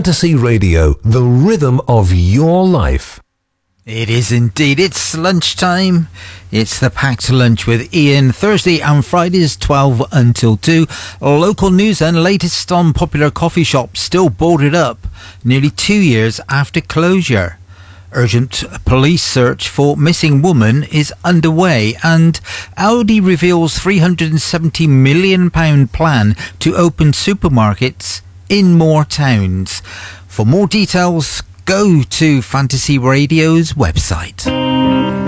Fantasy Radio, the rhythm of your life. It is indeed. It's lunchtime. It's the Packed Lunch with Ian. Thursday and Fridays 12 until 2. Local news and latest on popular coffee shops still boarded up nearly 2 years after closure. Urgent police search for missing woman is underway, and Aldi reveals £370 million plan to open supermarkets in more towns. For more details, go to Fantasy Radio's website.